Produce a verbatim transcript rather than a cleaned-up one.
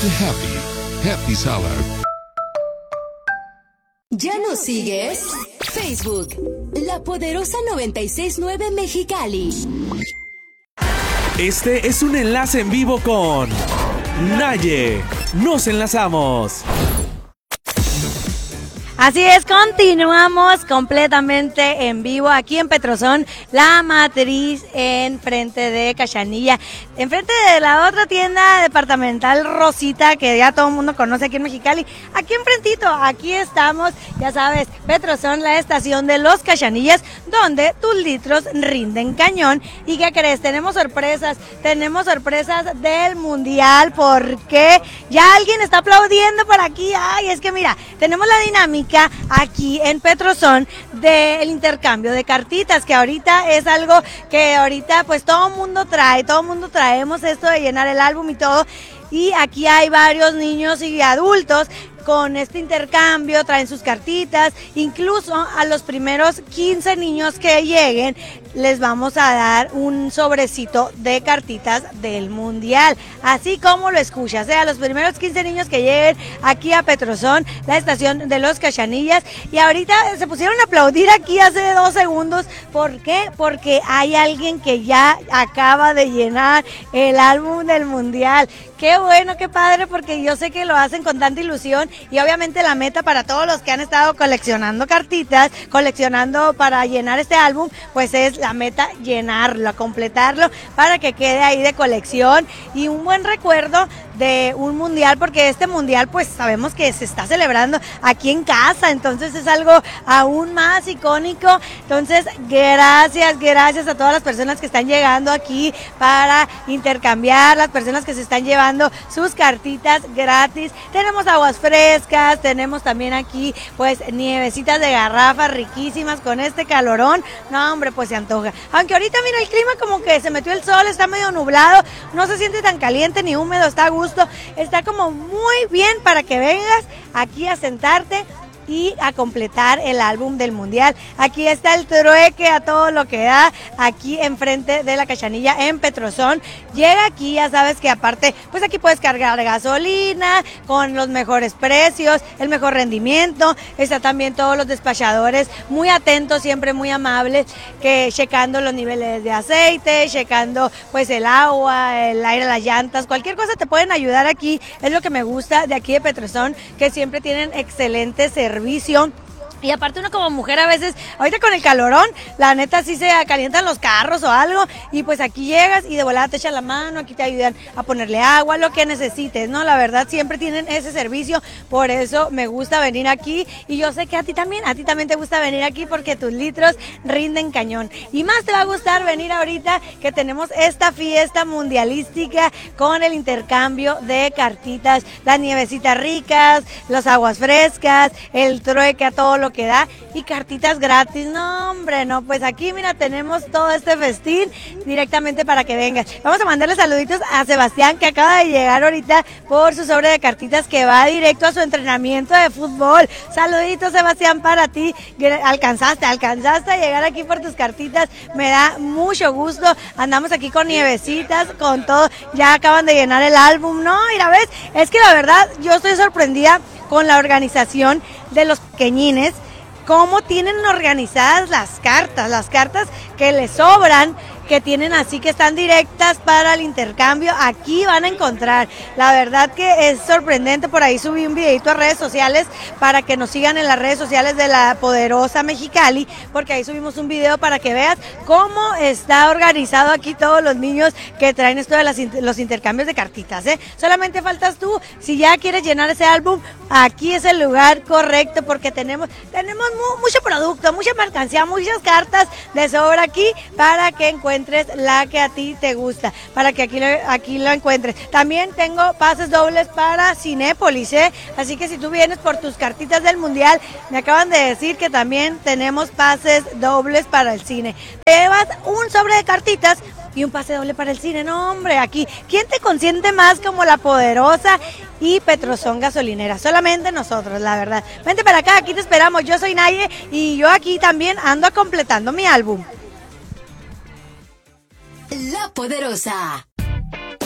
Ponte happy. Happy Salad. ¿Ya nos sigues? Facebook, La Poderosa noventa y seis punto nueve Mexicali. Este es un enlace en vivo con Naye. Nos enlazamos. Así es, continuamos completamente en vivo aquí en Petrozón, la matriz enfrente de Cachanilla, enfrente de la otra tienda departamental Rosita, que ya todo el mundo conoce aquí en Mexicali. Aquí enfrentito, aquí estamos, ya sabes, Petrozón, la estación de los Cachanillas, donde tus litros rinden cañón. ¿Y qué crees? Tenemos sorpresas, tenemos sorpresas del Mundial, porque ya alguien está aplaudiendo por aquí. Ay, es que mira, tenemos la dinámica aquí en Petrozón del intercambio de cartitas, que ahorita es algo que ahorita pues todo el mundo trae, todo el mundo traemos esto de llenar el álbum y todo, y aquí hay varios niños y adultos con este intercambio, traen sus cartitas, incluso a los primeros quince niños que lleguen les vamos a dar un sobrecito de cartitas del Mundial, así como lo escuchas, ¿eh? A los primeros quince niños que lleguen aquí a Petrozón, la estación de los Cachanillas. Y ahorita se pusieron a aplaudir aquí hace dos segundos, ¿por qué? Porque hay alguien que ya acaba de llenar el álbum del Mundial. Qué bueno, qué padre, porque yo sé que lo hacen con tanta ilusión, y obviamente la meta para todos los que han estado coleccionando cartitas, coleccionando para llenar este álbum, pues es la meta llenarlo, completarlo para que quede ahí de colección y un buen recuerdo de un mundial, porque este mundial pues sabemos que se está celebrando aquí en casa, entonces es algo aún más icónico. Entonces gracias, gracias a todas las personas que están llegando aquí para intercambiar, las personas que se están llevando sus cartitas gratis. Tenemos aguas frescas, tenemos también aquí pues nievecitas de garrafa riquísimas con este calorón. No hombre, pues se antoja, aunque ahorita mira el clima como que se metió el sol, está medio nublado, no se siente tan caliente ni húmedo, está a gusto, está como muy bien para que vengas aquí a sentarte y a completar el álbum del Mundial. Aquí está el trueque a todo lo que da, aquí enfrente de la Cachanilla en Petrozón. Llega aquí, ya sabes que aparte, pues aquí puedes cargar gasolina con los mejores precios, el mejor rendimiento. Está también todos los despachadores muy atentos, siempre muy amables, que checando los niveles de aceite, checando pues el agua, el aire, las llantas, cualquier cosa te pueden ayudar aquí. Es lo que me gusta de aquí de Petrozón, que siempre tienen excelente servicio. Servicio. Y aparte uno como mujer a veces, ahorita con el calorón, la neta sí se calientan los carros o algo, y pues aquí llegas y de volada te echan la mano, aquí te ayudan a ponerle agua, lo que necesites, ¿no? La verdad siempre tienen ese servicio, por eso me gusta venir aquí, y yo sé que a ti también, a ti también te gusta venir aquí porque tus litros rinden cañón. Y más te va a gustar venir ahorita que tenemos esta fiesta mundialística con el intercambio de cartitas, las nievecitas ricas, las aguas frescas, el trueque a todo lo que da y cartitas gratis. No hombre, no, pues aquí mira, tenemos todo este festín directamente para que vengas. Vamos a mandarle saluditos a Sebastián, que acaba de llegar ahorita por su sobre de cartitas, que va directo a su entrenamiento de fútbol. Saluditos, Sebastián, para ti. Alcanzaste, alcanzaste a llegar aquí por tus cartitas, me da mucho gusto. Andamos aquí con nievecitas, con todo, ya acaban de llenar el álbum. No, mira, ves, es que la verdad yo estoy sorprendida con la organización de los pequeñines, cómo tienen organizadas las cartas, las cartas que les sobran, que tienen así, que están directas para el intercambio, aquí van a encontrar. La verdad que es sorprendente. Por ahí subí un videito a redes sociales para que nos sigan en las redes sociales de La Poderosa Mexicali, porque ahí subimos un video para que veas cómo está organizado aquí todos los niños que traen esto de las, los intercambios de cartitas, ¿eh? Solamente faltas tú. Si ya quieres llenar ese álbum, aquí es el lugar correcto, porque tenemos, tenemos mu mucho producto, mucha mercancía, muchas cartas de sobra aquí para que encuentres la que a ti te gusta, para que aquí lo, aquí lo encuentres. También tengo pases dobles para Cinépolis, ¿eh? Así que si tú vienes por tus cartitas del Mundial, me acaban de decir que también tenemos pases dobles para el cine. Te llevas un sobre de cartitas y un pase doble para el cine. No hombre, aquí, ¿quién te consiente más como La Poderosa y Petrozón Gasolinera? Solamente nosotros, la verdad. Vente para acá, aquí te esperamos. Yo soy Naye y yo aquí también ando completando mi álbum. La Poderosa.